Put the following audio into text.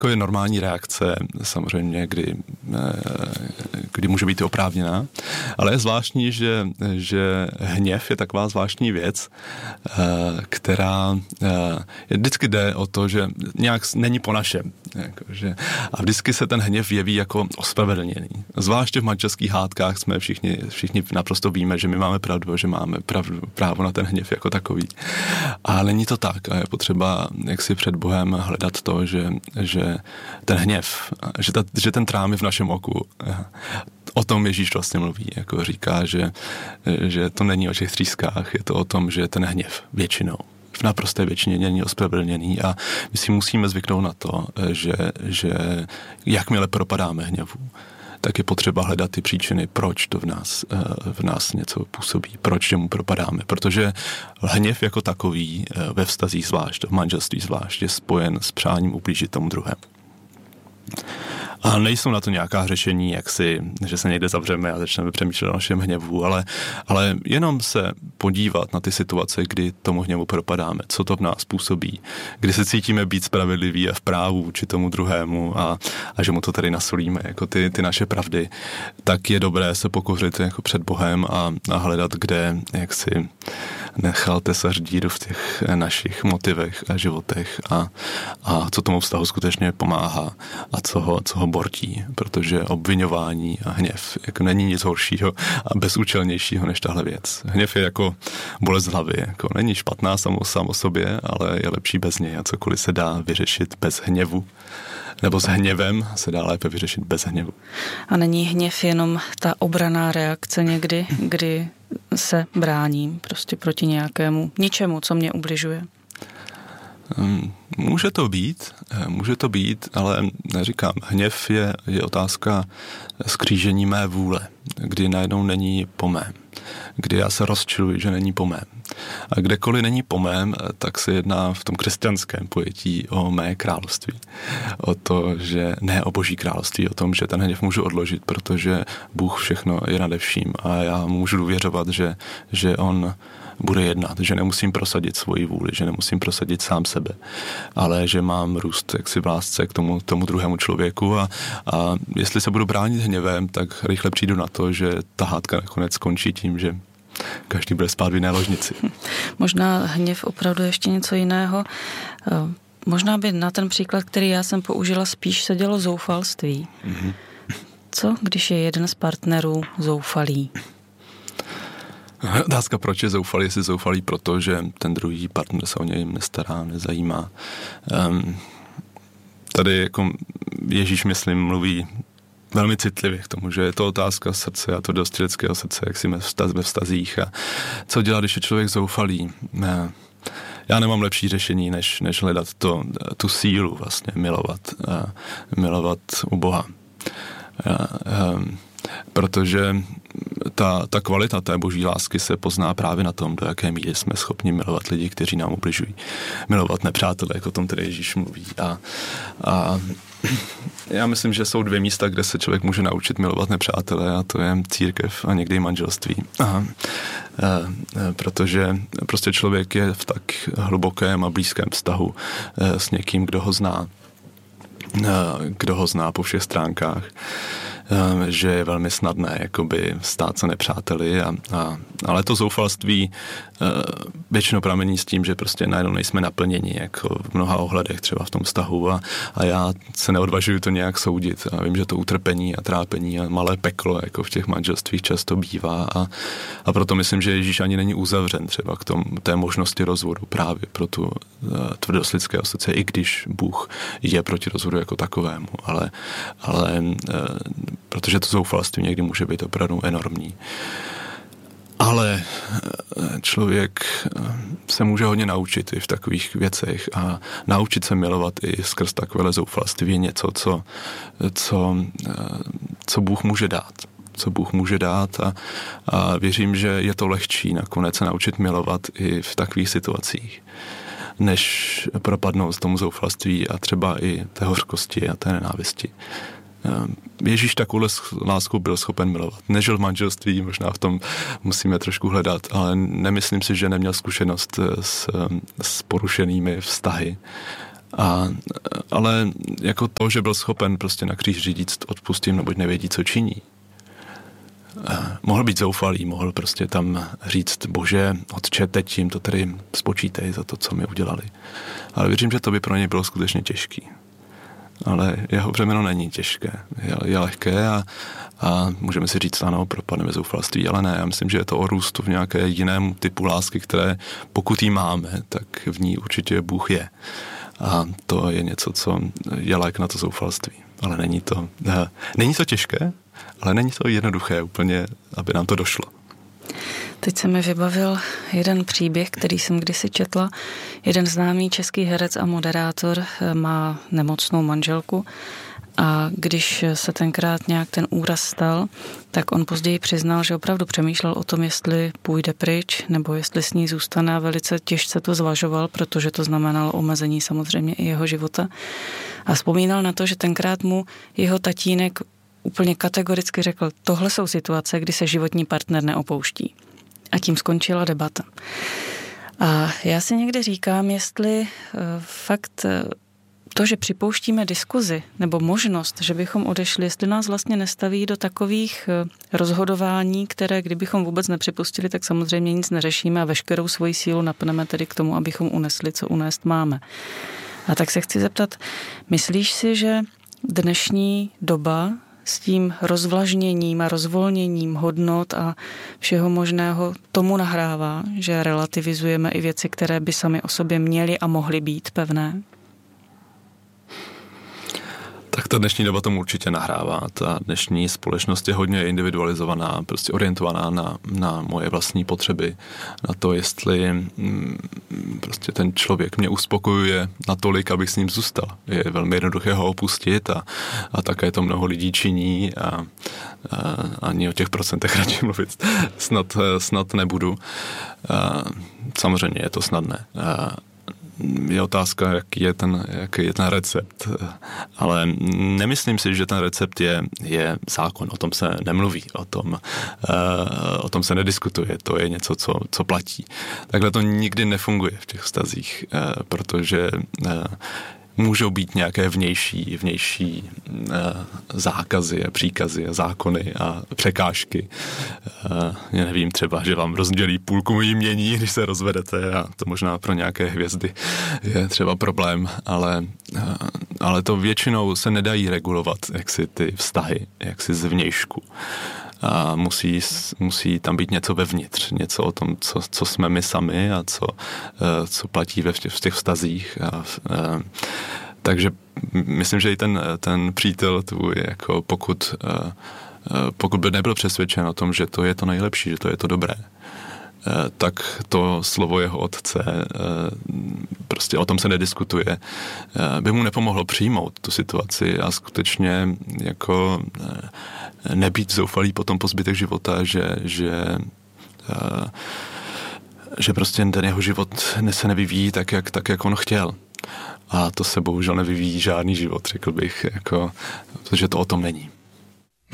Jako je normální reakce, samozřejmě, kdy může být oprávněná, ale je zvláštní, že hněv je taková zvláštní věc, která vždycky jde o to, že nějak není po našem. A vždycky se ten hněv jeví jako ospravedlněný. Zvláště v manželských hádkách jsme všichni naprosto víme, že my máme pravdu, že máme právo na ten hněv jako takový. A není to tak a je potřeba jaksi před Bohem hledat to, že ten hněv, že ten trám je v našem oku. O tom Ježíš vlastně mluví, jako říká, že to není o těch třískách, je to o tom, že ten hněv většinou v naprosté většině není ospravedlněný a my si musíme zvyknout na to, že jakmile propadáme hněvu, tak je potřeba hledat ty příčiny, proč to v nás něco působí, proč tomu propadáme. Protože hněv jako takový ve vztazích zvlášť, v manželství zvlášť, je spojen s přáním ublížit tomu druhému. A nejsou na to nějaká řešení, že se někde zavřeme a začneme přemýšlet o našem hněvu, ale jenom se podívat na ty situace, kdy tomu hněvu propadáme, co to v nás působí, kdy se cítíme být spravedliví a v právu vůči tomu druhému a že mu to tady nasolíme, jako ty naše pravdy, tak je dobré se pokořit jako před Bohem a hledat, kde nechal tesař díru v těch našich motivech a životech a co tomu vztahu skutečně pomáhá a co ho bortí, protože obviňování a hněv jako není nic horšího a bezúčelnějšího než tahle věc. Hněv je jako bolest hlavy, jako není špatná sám o sobě, ale je lepší bez něj a cokoliv se dá vyřešit bez hněvu nebo s hněvem se dá lépe vyřešit bez hněvu. A není hněv jenom ta obranná reakce někdy, kdy se bráním prostě proti ničemu, co mě ubližuje? Může to být, ale neříkám, hněv je otázka skřížení mé vůle, kdy najednou není po mém, kdy já se rozčiluji, že není po mém. A kdekoliv není po mém, tak se jedná v tom křesťanském pojetí o mé království. O to, že ne o Boží království, o tom, že ten hněv můžu odložit, protože Bůh všechno je nade vším a já můžu důvěřovat, že on bude jednat, že nemusím prosadit svoji vůli, že nemusím prosadit sám sebe, ale že mám růst v lásce k tomu druhému člověku a jestli se budu bránit hněvem, tak rychle přijdu na to, že ta hádka nakonec skončí tím, že každý bude spát v jiné ložnici. Možná hněv opravdu ještě něco jiného. Možná by na ten příklad, který já jsem použila, spíš sedělo zoufalství. Mm-hmm. Co, když je jeden z partnerů zoufalý? Otázka, proč je zoufalý, jestli zoufalý proto, že ten druhý partner se o něj nestará, nezajímá. Tady jako Ježíš, myslím, mluví velmi citlivě k tomu, že je to otázka srdce a to dosti lidského srdce, jak si ve vztazích a co dělat, když je člověk zoufalý. Já nemám lepší řešení, než hledat tu sílu vlastně milovat u Boha. Protože ta kvalita té boží lásky se pozná právě na tom, do jaké míry jsme schopni milovat lidi, kteří nám ubližují. Milovat nepřátele, jako o tom tedy Ježíš mluví. A já myslím, že jsou dvě místa, kde se člověk může naučit milovat nepřátele a to je církev a někdy manželství. Protože prostě člověk je v tak hlubokém a blízkém vztahu s někým, kdo ho zná po všech stránkách, že je velmi snadné jakoby stát se nepřáteli, ale to zoufalství většinou pramení s tím, že prostě najednou nejsme naplněni jako v mnoha ohledech třeba v tom vztahu a já se neodvažuji to nějak soudit a vím, že to utrpení a trápení a malé peklo jako v těch manželstvích často bývá a proto myslím, že Ježíš ani není uzavřen třeba k té možnosti rozvodu právě pro tu tvrdost lidského srdce, i když Bůh je proti rozvodu jako takovému, ale protože to zoufalství někdy může být opravdu enormní. Ale člověk se může hodně naučit i v takových věcech a naučit se milovat i skrz takové zoufalství je něco, co Bůh může dát. Co Bůh může dát a věřím, že je to lehčí nakonec se naučit milovat i v takových situacích, než propadnout tomu zoufalství a třeba i té hořkosti a té nenávisti. Ježíš takovou lásku byl schopen milovat. Nežil v manželství, možná v tom musíme trošku hledat, ale nemyslím si, že neměl zkušenost s porušenými vztahy Ale jako to, že byl schopen prostě na kříži říct odpustím, neboť nevědí, co činí. Mohl být zoufalý, mohl prostě tam říct, Bože, Otče, teď jim to tady spočítej za to, co mi udělali. Ale věřím, že to by pro něj bylo skutečně těžký. Ale jeho břemeno není těžké, je lehké a můžeme si říct, ano, propadneme zoufalství, ale ne, já myslím, že je to o růstu v nějaké jiném typu lásky, které pokud jí máme, tak v ní určitě Bůh je. A to je něco, co je lék na to zoufalství. Ale není to těžké, ale není to jednoduché úplně, aby nám to došlo. Teď se mi vybavil jeden příběh, který jsem kdysi četla. Jeden známý český herec a moderátor má nemocnou manželku a když se tenkrát nějak ten úraz stal, tak on později přiznal, že opravdu přemýšlel o tom, jestli půjde pryč nebo jestli s ní zůstane a velice těžce to zvažoval, protože to znamenalo omezení samozřejmě i jeho života. A vzpomínal na to, že tenkrát mu jeho tatínek úplně kategoricky řekl, tohle jsou situace, kdy se životní partner neopouští. A tím skončila debata. A já si někdy říkám, jestli fakt to, že připouštíme diskuzi nebo možnost, že bychom odešli, jestli nás vlastně nestaví do takových rozhodování, které kdybychom vůbec nepřipustili, tak samozřejmě nic neřešíme a veškerou svoji sílu napneme tedy k tomu, abychom unesli, co unést máme. A tak se chci zeptat, myslíš si, že dnešní doba s tím rozvlažněním a rozvolněním hodnot a všeho možného tomu nahrává, že relativizujeme i věci, které by sami o sobě měly a mohly být pevné? Tak ta dnešní doba tomu určitě nahrává. Ta dnešní společnost je hodně individualizovaná, prostě orientovaná na moje vlastní potřeby, na to, jestli prostě ten člověk mě uspokojuje natolik, abych s ním zůstal. Je velmi jednoduché ho opustit a také to mnoho lidí činí a ani o těch procentech radši mluvit snad nebudu. Samozřejmě je to snadné. Je otázka, jaký je ten recept. Ale nemyslím si, že ten recept je zákon. O tom se nemluví, o tom se nediskutuje. To je něco, co platí. Takhle to nikdy nefunguje v těch vztazích, protože můžou být nějaké vnější zákazy a příkazy a zákony a překážky. Já nevím, třeba, že vám rozdělí půlku jmění, když se rozvedete a to možná pro nějaké hvězdy je třeba problém, ale to většinou se nedají regulovat, jaksi ty vztahy, jaksi zvnějšku. A musí tam být něco vevnitř, něco o tom, co jsme my sami a co platí v těch vztazích. Takže myslím, že i ten přítel tvůj, jako pokud by nebyl přesvědčen o tom, že to je to nejlepší, že to je to dobré, tak to slovo jeho otce, prostě o tom se nediskutuje, by mu nepomohlo přijmout tu situaci a skutečně jako nebýt zoufalý potom po zbytek života, že prostě ten jeho život se nevyvíjí tak, jak on chtěl. A to se bohužel nevyvíjí žádný život, řekl bych, protože to o tom není.